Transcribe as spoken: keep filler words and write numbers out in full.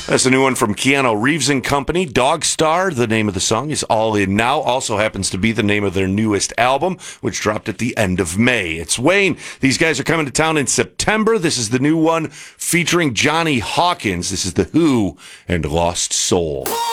That's a new one from Keanu Reeves and Company. Dog Star, the name of the song, is All In Now. Also happens to be the name of their newest album, which dropped at the end of May. It's Wayne. These guys are coming to town in September. This is the new one featuring Johnny Hawkins. This is The Who and Lost Soul.